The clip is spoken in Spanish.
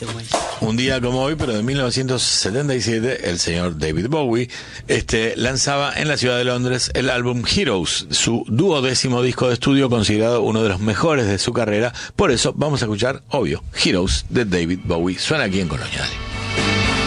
Un día como hoy, pero de 1977, el señor David Bowie lanzaba en la ciudad de Londres el álbum Heroes, su 12º disco de estudio, considerado uno de los mejores de su carrera. Por eso vamos a escuchar, obvio, Heroes de David Bowie. Suena aquí en Colonia. Dale.